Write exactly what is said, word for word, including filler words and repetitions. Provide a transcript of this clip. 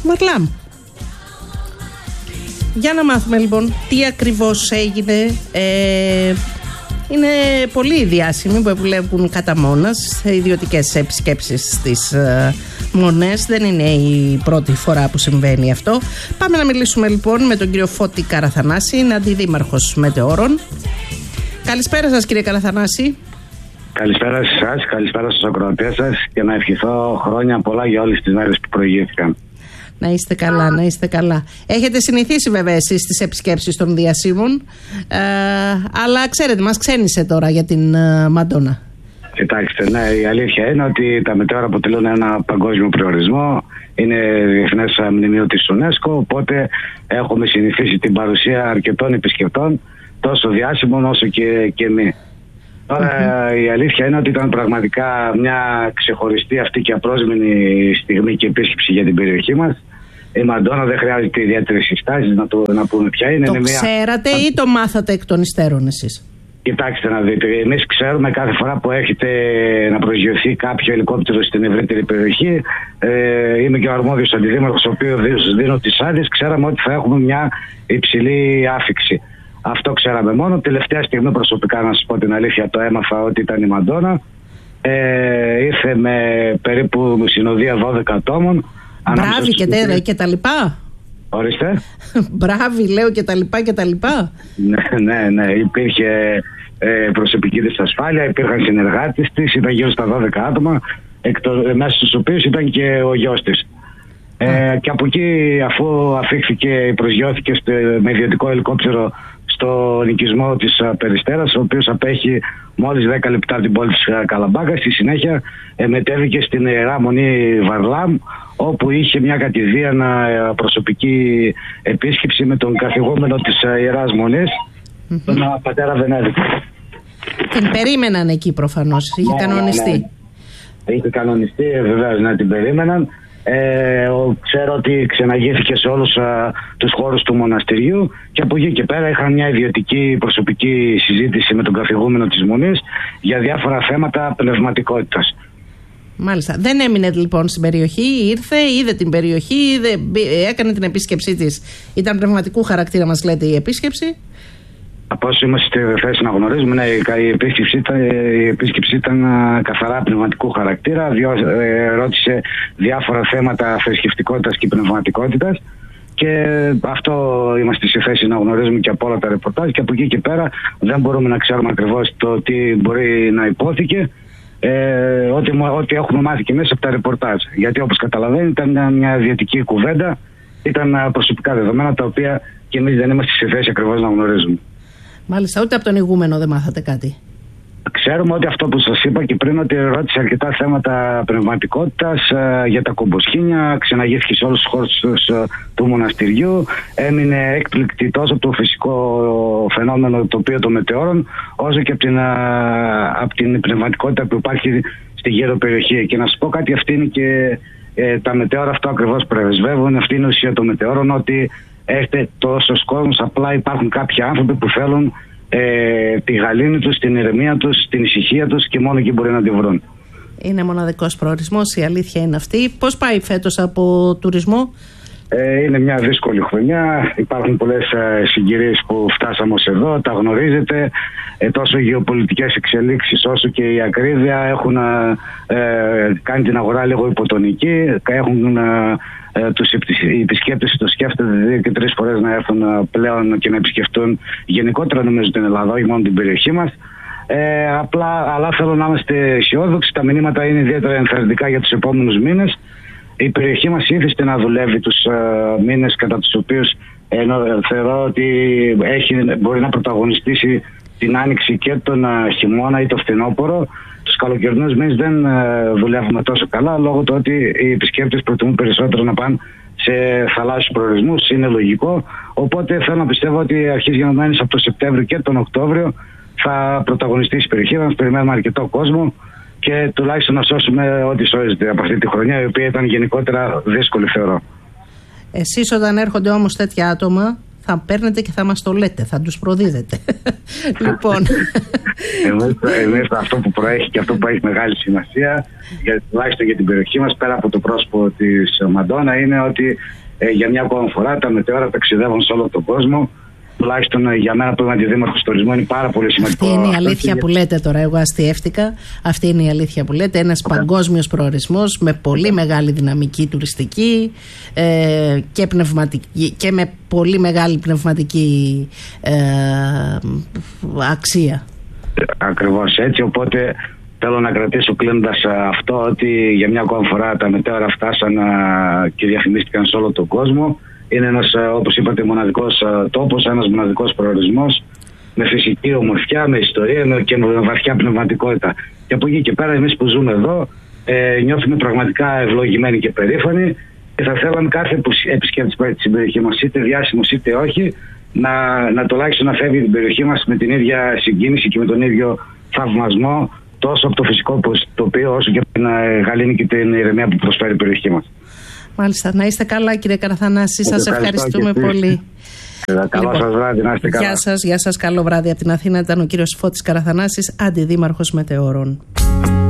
Βαρλάμ. Για να μάθουμε λοιπόν τι ακριβώς έγινε. ε, Είναι πολύ διάσημοι που βλέπουν κατά μόνας σε ιδιωτικές επισκέψεις στις ε, Μονές. Δεν είναι η πρώτη φορά που συμβαίνει αυτό. Πάμε να μιλήσουμε λοιπόν με τον κύριο Φώτη Καραθανάση, είναι αντιδήμαρχος Μετεώρων. Καλησπέρα σας κύριε Καραθανάση. Καλησπέρα σε εσάς, καλησπέρα στους ακροατές σας και να ευχηθώ χρόνια πολλά για όλες τις μέρες που προηγήθηκαν. Να είστε καλά, να είστε καλά. Έχετε συνηθίσει βέβαια εσείς στις επισκέψεις των διασύμων, ε, αλλά ξέρετε, μας ξένησε τώρα για την ε, Μαντόνα. Κοιτάξτε, ναι, η αλήθεια είναι ότι τα μετέωρα αποτελούν ένα παγκόσμιο προορισμό, είναι διεθνές μνημείο της UNESCO, οπότε έχουμε συνηθίσει την παρουσία αρκετών επισκεπτών, τόσο διάσημων όσο και, και μη. Τώρα mm-hmm. η αλήθεια είναι ότι ήταν πραγματικά μια ξεχωριστή αυτή και απρόσμενη στιγμή και επίσκεψη για την περιοχή μας. Η Μαντόνα δεν χρειάζεται ιδιαίτερες συστάσεις να, το, να πούμε ποια είναι. Το είναι μια... ξέρατε ή το μάθατε εκ των υστέρων εσείς? Κοιτάξτε να δείτε, εμείς ξέρουμε κάθε φορά που έρχεται να προσγειωθεί κάποιο ελικόπτερο στην ευρύτερη περιοχή. Ε, είμαι και ο αρμόδιος αντιδήμαρχος, ο οποίος δίνω τις άδειες. Ξέραμε ότι θα έχουμε μια υψηλή άφιξη. Αυτό ξέραμε μόνο. Τελευταία στιγμή προσωπικά, να σας πω την αλήθεια, το έμαθα ότι ήταν η Μαντόνα. Ε, ήρθε με περίπου συνοδεία δώδεκα ατόμων. Μπράβη και, τε, και τα λοιπά. Ορίστε. Μπράβη λέω και τα λοιπά και τα λοιπά. Ναι, ναι, ναι. Υπήρχε ε, προσωπική της ασφάλεια, υπήρχαν συνεργάτες της, ήταν γύρω στα δώδεκα άτομα, μέσα στους οποίους ήταν και ο γιος της. Ε, και από εκεί, αφού αφήχθηκε, προσγειώθηκε με ιδιωτικό ελικόπτερο στο νοικισμό της Περιστέρας, ο οποίος απέχει μόλις δέκα λεπτά από την πόλη της Καλαμπάκα. Στη συνέχεια ε, μετέβηκε στην Ιερά Μονή Βαρλάμ, όπου είχε μια κατηδίαν προσωπική επίσκεψη με τον καθηγούμενο της Ιεράς Μονής, mm-hmm. τον πατέρα Βενέδικο. Την περίμεναν εκεί προφανώς, είχε ναι, κανονιστεί. Ναι, ναι. Είχε κανονιστεί, βεβαίως να την περίμεναν. Ε, ξέρω ότι ξεναγήθηκε σε όλους α, τους χώρους του μοναστηριού και από εκεί και πέρα είχαν μια ιδιωτική προσωπική συζήτηση με τον καθηγούμενο της Μονής για διάφορα θέματα πνευματικότητας. Μάλιστα. Δεν έμεινε λοιπόν στην περιοχή, ήρθε, είδε την περιοχή, είδε, έκανε την επίσκεψή της. Ήταν πνευματικού χαρακτήρα, μας λέτε, η επίσκεψη? Από όσο είμαστε στη θέση να γνωρίζουμε, ναι, η επίσκεψη ήταν, η επίσκεψη ήταν καθαρά πνευματικού χαρακτήρα. Διό, ε, ρώτησε διάφορα θέματα θρησκευτικότητας και πνευματικότητας και αυτό είμαστε σε θέση να γνωρίζουμε και από όλα τα ρεπορτάζ, και από εκεί και πέρα δεν μπορούμε να ξέρουμε ακριβώς το τι μπορεί να υπόθηκε. Ε, ό,τι, ό,τι έχουμε μάθει και μέσα από τα ρεπορτάζ. Γιατί όπως καταλαβαίνει ήταν μια ιδιωτική κουβέντα, ήταν προσωπικά δεδομένα τα οποία και εμείς δεν είμαστε σε θέση ακριβώς να γνωρίζουμε. Μάλιστα, ούτε από τον ηγούμενο δεν μάθατε κάτι? Ξέρουμε ότι αυτό που σας είπα και πριν, ότι ρώτησε αρκετά θέματα πνευματικότητας, ε, για τα κομποσχήνια, ξεναγήθηκε σε όλους τους χώρους ε, του μοναστηριού, έμεινε έκπληκτη τόσο από το φυσικό φαινόμενο το οποίο των μετεώρων, όσο και από την, ε, από την πνευματικότητα που υπάρχει στη γύρω περιοχή. Και να σας πω κάτι, αυτή είναι και ε, τα μετεώρα αυτό ακριβώς πρεσβεύουν, αυτή είναι η ουσία των μετεώρων, ότι έχετε τόσος κόσμος, απλά υπάρχουν κάποιοι άνθρωποι που θέλουν Ε, τη γαλήνη τους, την ηρεμία τους, την ησυχία τους και μόνο εκεί μπορεί να τη βρουν. Είναι μοναδικός προορισμός, η αλήθεια είναι αυτή. Πώς πάει φέτος από τουρισμό? Ε, είναι μια δύσκολη χρονιά. Υπάρχουν πολλές ε, συγκυρίες που φτάσαμε ως εδώ, τα γνωρίζετε. Ε, τόσο οι γεωπολιτικές εξελίξεις όσο και η ακρίβεια έχουν ε, κάνει την αγορά λίγο υποτονική. Έχουν ε, ε, τους οι επισκέπτες το σκέφτονται δύο και τρεις φορές να έρθουν ε, πλέον και να επισκεφτούν γενικότερα νομίζω την Ελλάδα, όχι μόνο την περιοχή μας. Ε, απλά, αλλά θέλω να είμαστε αισιόδοξοι. Τα μηνύματα είναι ιδιαίτερα ενθαρρυντικά για τους επόμενους μήνες. Η περιοχή μας ήθιστε να δουλεύει τους uh, μήνες κατά τους οποίους ε, θεωρώ ότι έχει, μπορεί να πρωταγωνιστήσει την άνοιξη και τον uh, χειμώνα ή το φθινόπωρο. Τους καλοκαιρινούς μήνες δεν uh, δουλεύουμε τόσο καλά, λόγω του ότι οι επισκέπτες προτιμούν περισσότερο να πάνε σε θαλάσσιους προορισμούς, είναι λογικό. Οπότε θέλω να πιστεύω ότι αρχής γενομένης από το Σεπτέμβριο και τον Οκτώβριο θα πρωταγωνιστήσει η περιοχή μας. Περιμένουμε αρκετό κόσμο και τουλάχιστον να σώσουμε ό,τι σώζεται από αυτή τη χρονιά, η οποία ήταν γενικότερα δύσκολη, θεωρώ. Εσείς όταν έρχονται όμως τέτοια άτομα, θα παίρνετε και θα μας το λέτε, θα τους προδίδετε. Λοιπόν. Εμείς αυτό που προέχει και αυτό που έχει μεγάλη σημασία, για, τουλάχιστον για την περιοχή μας, πέρα από το πρόσωπο της Μαντόνα, είναι ότι ε, για μια ακόμα φορά τα μετεώρα ταξιδεύουν σε όλο τον κόσμο. Τουλάχιστον για μένα που είμαι αντιδήμαρχος τουρισμού είναι πάρα πολύ σημαντικό. Αυτή είναι η αλήθεια που λέτε τώρα. Εγώ αστιεύτηκα. Αυτή είναι η αλήθεια που λέτε. Ένας okay. παγκόσμιος προορισμός με πολύ okay. μεγάλη δυναμική τουριστική ε, και, πνευματική, και με πολύ μεγάλη πνευματική ε, αξία. Ακριβώς έτσι. Οπότε θέλω να κρατήσω κλείνοντας αυτό, ότι για μια ακόμα φορά τα μετέωρα φτάσαν και διαφημίστηκαν σε όλο τον κόσμο. Είναι ένας, όπως είπατε, μοναδικός τόπος, ένας μοναδικός προορισμός, με φυσική ομορφιά, με ιστορία και με βαθιά πνευματικότητα. Και από εκεί και πέρα, εμείς που ζούμε εδώ, ε, νιώθουμε πραγματικά ευλογημένοι και περήφανοι και θα θέλαμε κάθε επισκέπτη στην περιοχή μας, είτε διάσημος είτε όχι, να, να τουλάχιστον να φεύγει την περιοχή μας με την ίδια συγκίνηση και με τον ίδιο θαυμασμό, τόσο από το φυσικό τοπίο, όσο και από την γαλήνη και την ηρεμία που προσφέρει η περιοχή μας. Μάλιστα. Να είστε καλά, κύριε Καραθανάση. Σας ευχαριστούμε πολύ. Καλό λοιπόν, σας βράδυ, να είστε καλά. Γεια σας, γεια σας, καλό βράδυ από την Αθήνα. Ήταν ο κύριος Φώτης Καραθανάσης, αντιδήμαρχος Μετεώρων.